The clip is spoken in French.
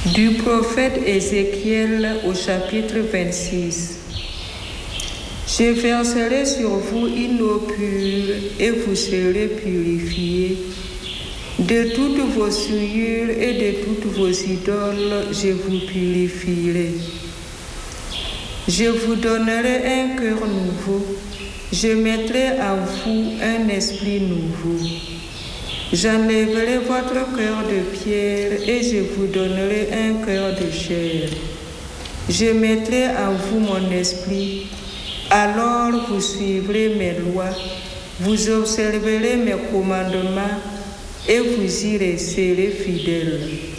Du prophète Ézéchiel au chapitre 26. Je verserai sur vous une eau pure et vous serez purifiés. De toutes vos souillures et de toutes vos idoles, je vous purifierai. Je vous donnerai un cœur nouveau. Je mettrai en vous un esprit nouveau. J'enlèverai votre cœur de pierre et je vous donnerai un cœur de chair. Je mettrai en vous mon esprit. Alors vous suivrez mes lois, vous observerez mes commandements et vous y resterez fidèles.